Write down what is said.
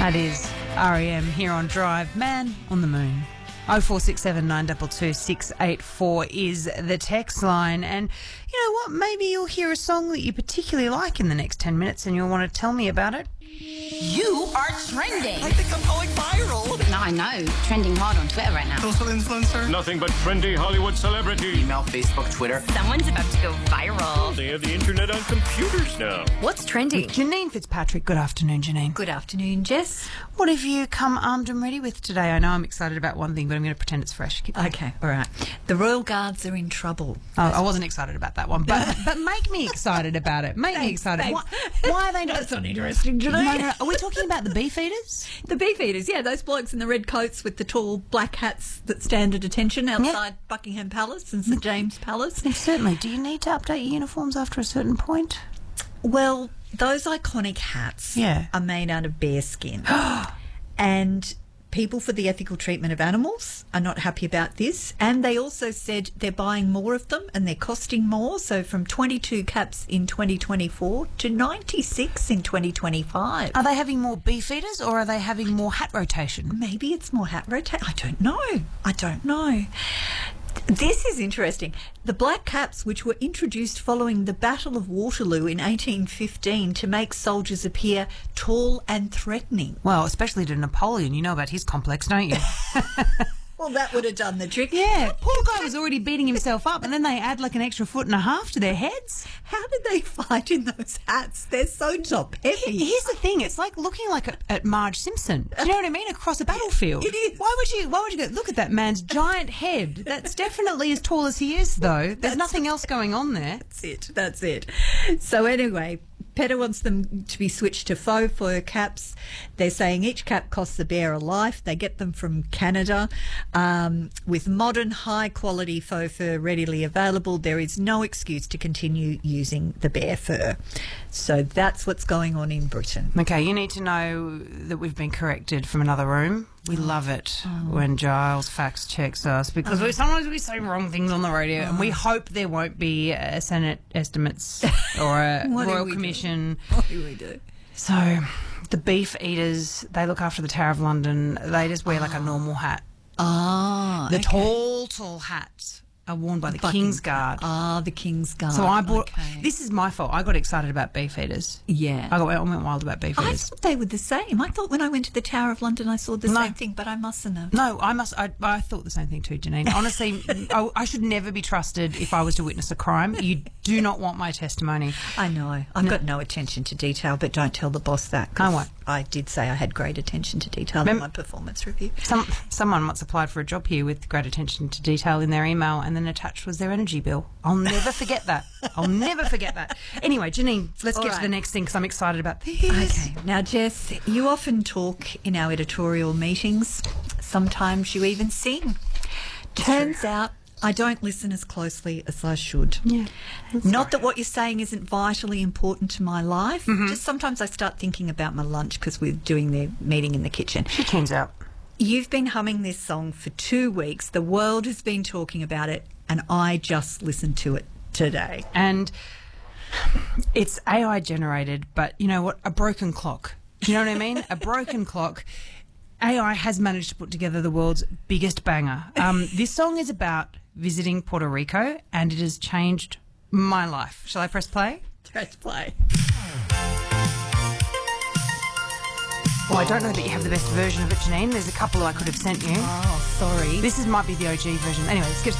That is R.E.M. here on Drive. Man on the Moon. 0467 922 684 is the text line. And you know what? Maybe you'll hear a song that you particularly like in the next 10 minutes and you'll want to tell me about it. You are trending. I think I'm going viral. No, I know. Trending hard on Twitter right now. Social influencer. Nothing but trendy Hollywood celebrity. Email, Facebook, Twitter. Someone's about to go viral. They have the internet on computers now. What's trending? Janine Fitzpatrick. Good afternoon, Janine. Good afternoon, Jess. What have you come armed and ready with today? I know I'm excited about one thing, but I'm going to pretend it's fresh. Keep going. Okay, all right. The Royal Guards are in trouble. Oh, I wasn't excited about that one, but make me excited about it. Make me excited. thanks. Why are they not? That's not interesting, Janine. No. Are we talking about the beefeaters? The beefeaters, yeah, those blokes in the red coats with the tall black hats that stand at attention outside Buckingham Palace and St James Palace. Certainly. Do you need to update your uniforms after a certain point? Well, those iconic hats are made out of bear skin. And people for the ethical treatment of animals are not happy about this. And they also said they're buying more of them and they're costing more. So from 22 caps in 2024 to 96 in 2025. Are they having more beefeaters or are they having more hat rotation? Maybe it's more hat rotation. I don't know. This is interesting. The black caps, which were introduced following the Battle of Waterloo in 1815 to make soldiers appear tall and threatening. Well, especially to Napoleon. You know about his complex, don't you? Well, that would have done the trick. Yeah, poor guy was already beating himself up and then they add like an extra 1.5 feet to their heads. How did they fight in those hats? They're so top heavy. Here's the thing, it's like looking like at Marge Simpson. Do you know what I mean? Across a battlefield. It is. Why would you go, look at that man's giant head? That's definitely as tall as he is, though. There's nothing else going on there. That's it. So anyway, PETA wants them to be switched to faux fur caps. They're saying each cap costs the bear a life. They get them from Canada. With modern, high-quality faux fur readily available, there is no excuse to continue using the bear fur. So that's what's going on in Britain. Okay, you need to know that we've been corrected from another room. We love it when Giles fact checks us because sometimes we say wrong things on the radio and we hope there won't be a Senate estimates or a Royal Commission. What do we do? So the beef eaters, they look after the Tower of London. They just wear like a normal hat. The tall hats are worn by the King's Guard. The King's Guard. So I bought... This is my fault. I got excited about beef eaters. Yeah. I went wild about beef I eaters. thought they were the same. I thought when I went to the Tower of London I saw the same thing, but I mustn't have. No, I thought the same thing too, Janine. Honestly, I should never be trusted if I was to witness a crime. You do not want my testimony. I know. I've got no attention to detail, but don't tell the boss that. I won't. I did say I had great attention to detail in my performance review. Someone once applied for a job here with great attention to detail in their email and then attached was their energy bill. I'll never forget that. Anyway, Janine, let's get to the next thing because I'm excited about this. Okay. Now, Jess, you often talk in our editorial meetings. Sometimes you even sing. Turns out I don't listen as closely as I should. Yeah. Not that what you're saying isn't vitally important to my life. Just sometimes I start thinking about my lunch because we're doing the meeting in the kitchen. She tunes out. You've been humming this song for 2 weeks. The world has been talking about it, and I just listened to it today. And it's AI generated, but you know what? A broken clock. Do you know what I mean? A broken clock. AI has managed to put together the world's biggest banger. This song is about visiting Puerto Rico, and it has changed my life. Shall I press play? Press play. Well, I don't know that you have the best version of it, Janine. There's a couple I could have sent you. Oh, sorry. This might be the OG version. Anyway, let's get to